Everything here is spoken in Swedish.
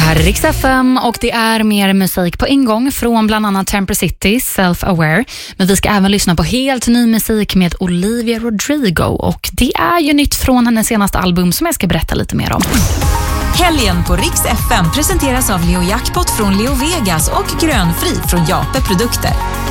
här är Rix FM och det är mer musik på ingång från bland annat Temper City, Self-Aware. Men vi ska även lyssna på helt ny musik med Olivia Rodrigo och det är ju nytt från hennes senaste album som jag ska berätta lite mer om. Helgen på Rix FM presenteras av Leo Jackpot från Leo Vegas och Grönfri från Jape Produkter.